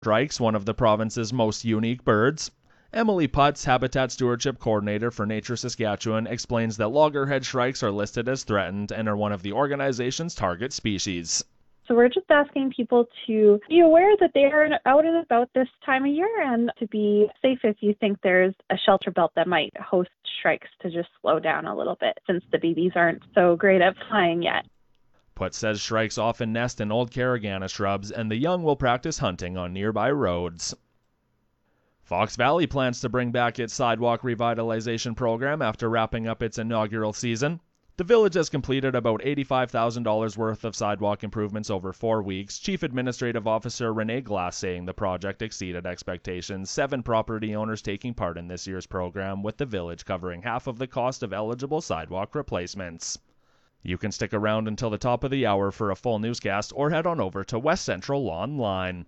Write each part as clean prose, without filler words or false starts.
Shrikes, one of the province's most unique birds. Emily Putz, Habitat Stewardship Coordinator for Nature Saskatchewan, explains that loggerhead shrikes are listed as threatened and are one of the organization's target species. So we're just asking people to be aware that they are out and about this time of year and to be safe if you think there's a shelter belt that might host shrikes to just slow down a little bit since the babies aren't so great at flying yet. Putz says shrikes often nest in old caragana shrubs and the young will practice hunting on nearby roads. Fox Valley plans to bring back its sidewalk revitalization program after wrapping up its inaugural season. The village has completed about $85,000 worth of sidewalk improvements over 4 weeks, Chief Administrative Officer Renee Glass saying the project exceeded expectations. 7 property owners taking part in this year's program, with the village covering half of the cost of eligible sidewalk replacements. You can stick around until the top of the hour for a full newscast or head on over to West Central Online.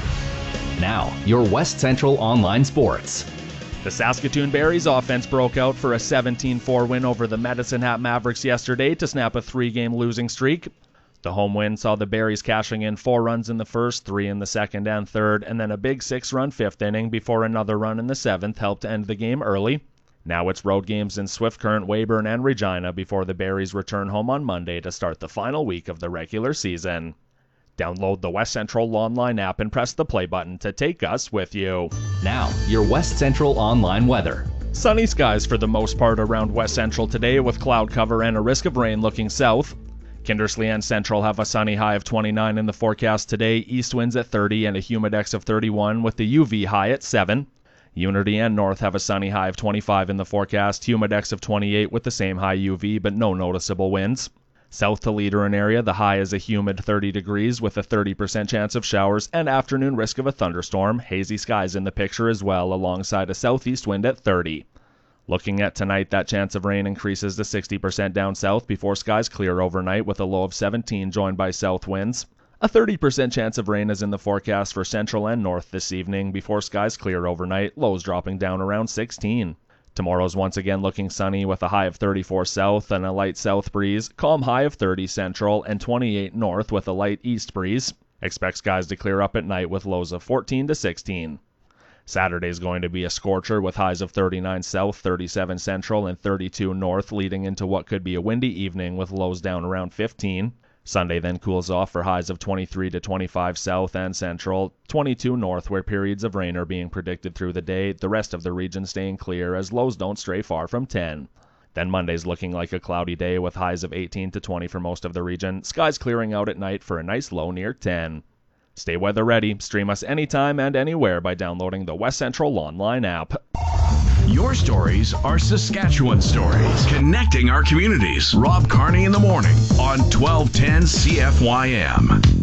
Now, your West Central Online Sports. The Saskatoon Berries offense broke out for a 17-4 win over the Medicine Hat Mavericks yesterday to snap a 3-game losing streak. The home win saw the Berries cashing in 4 runs in the first, 3 in the second and third, and then a big 6-run fifth inning before another run in the seventh helped end the game early. Now it's road games in Swift Current, Weyburn, and Regina before the Berries return home on Monday to start the final week of the regular season. Download the West Central Online app and press the play button to take us with you. Now, your West Central Online weather. Sunny skies for the most part around West Central today with cloud cover and a risk of rain looking south. Kindersley and Central have a sunny high of 29 in the forecast today, east winds at 30 and a humidex of 31 with the UV high at 7. Unity and North have a sunny high of 25 in the forecast, humidex of 28 with the same high UV but no noticeable winds. South to Leader area, the high is a humid 30 degrees with a 30% chance of showers and afternoon risk of a thunderstorm. Hazy skies in the picture as well, alongside a southeast wind at 30. Looking at tonight, that chance of rain increases to 60% down south before skies clear overnight with a low of 17 joined by south winds. A 30% chance of rain is in the forecast for Central and North this evening before skies clear overnight, lows dropping down around 16. Tomorrow's once again looking sunny with a high of 34 south and a light south breeze, calm high of 30 central and 28 north with a light east breeze. Expect skies to clear up at night with lows of 14 to 16. Saturday's going to be a scorcher with highs of 39 south, 37 central, and 32 north, leading into what could be a windy evening with lows down around 15. Sunday then cools off for highs of 23 to 25 south and central, 22 north where periods of rain are being predicted through the day, the rest of the region staying clear as lows don't stray far from 10. Then Monday's looking like a cloudy day with highs of 18 to 20 for most of the region, skies clearing out at night for a nice low near 10. Stay weather ready, stream us anytime and anywhere by downloading the West Central Online app. Your stories are Saskatchewan stories, connecting our communities. Rob Carney in the morning on 1210 CFYM.